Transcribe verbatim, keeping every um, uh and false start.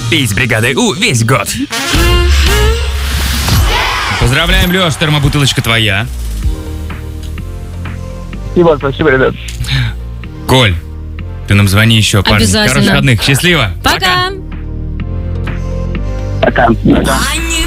Пей с бригадой У весь год. Поздравляем, Лёш, термобутылочка твоя. Спасибо, спасибо, ребят. Коль, ты нам звони еще, парни. Обязательно. Хороших выходных, счастливо. Пока. Пока. Они